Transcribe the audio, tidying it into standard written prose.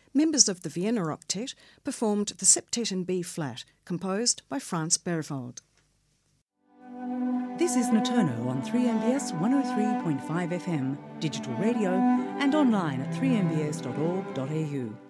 members of the Vienna Octet performed the Septet in B-flat, composed by Franz Berwald. This is Natono on 3MBS 103.5 FM, digital radio and online at 3mbs.org.au.